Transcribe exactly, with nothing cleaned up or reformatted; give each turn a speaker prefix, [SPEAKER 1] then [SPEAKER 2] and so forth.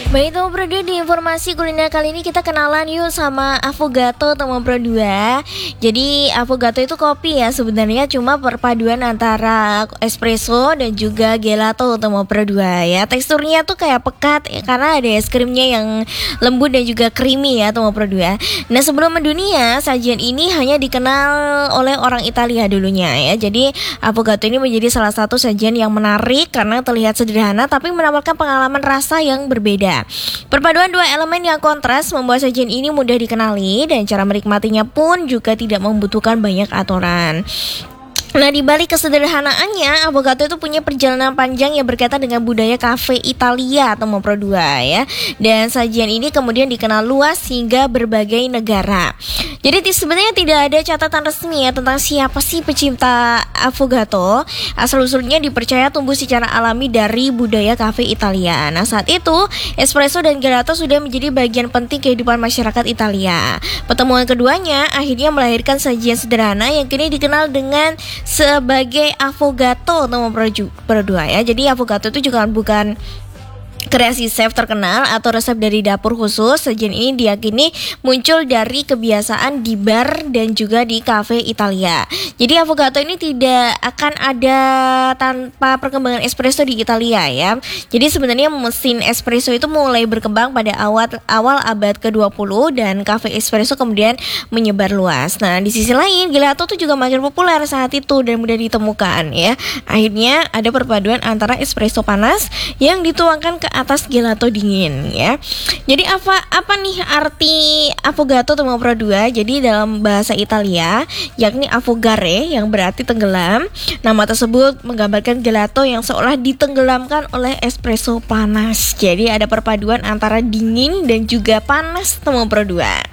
[SPEAKER 1] Baik teman Pro dua, di informasi kuliner kali ini kita kenalan yuk sama Affogato teman Pro dua. Jadi Affogato itu kopi ya, sebenarnya cuma perpaduan antara espresso dan juga gelato teman Pro dua ya. Teksturnya tuh kayak pekat ya, karena ada es krimnya yang lembut dan juga creamy ya teman Pro dua. Nah sebelum mendunia, sajian ini hanya dikenal oleh orang Italia dulunya ya. Jadi Affogato ini menjadi salah satu sajian yang menarik karena terlihat sederhana tapi menawarkan pengalaman rasa yang berbeda. Perpaduan dua elemen yang kontras membuat sajian ini mudah dikenali dan cara menikmatinya pun juga tidak membutuhkan banyak aturan. Nah, di balik kesederhanaannya, Affogato itu punya perjalanan panjang yang berkaitan dengan budaya kafe Italia atau Pro dua ya. Dan sajian ini kemudian dikenal luas hingga berbagai negara. Jadi sebenarnya tidak ada catatan resmi ya tentang siapa sih pecinta Affogato. Asal-usulnya dipercaya tumbuh secara alami dari budaya kafe Italia. Nah, saat itu espresso dan gelato sudah menjadi bagian penting kehidupan masyarakat Italia. Pertemuan keduanya akhirnya melahirkan sajian sederhana yang kini dikenal dengan sebagai Affogato nomor Pro dua ya. Jadi Affogato itu juga bukan kreasi chef terkenal atau resep dari dapur khusus. Sajian ini diyakini muncul dari kebiasaan di bar dan juga di kafe Italia. Jadi Affogato ini tidak akan ada tanpa perkembangan espresso di Italia ya. Jadi sebenarnya mesin espresso itu mulai berkembang pada awal awal abad ke dua puluh dan kafe espresso kemudian menyebar luas. Nah, di sisi lain gelato tuh juga makin populer saat itu dan mudah ditemukan ya. Akhirnya ada perpaduan antara espresso panas yang dituangkan ke atas gelato dingin ya. Jadi apa apa nih arti Affogato teman Pro dua? Jadi dalam bahasa Italia yakni affogare yang berarti tenggelam. Nama tersebut menggambarkan gelato yang seolah ditenggelamkan oleh espresso panas. Jadi ada perpaduan antara dingin dan juga panas teman Pro dua.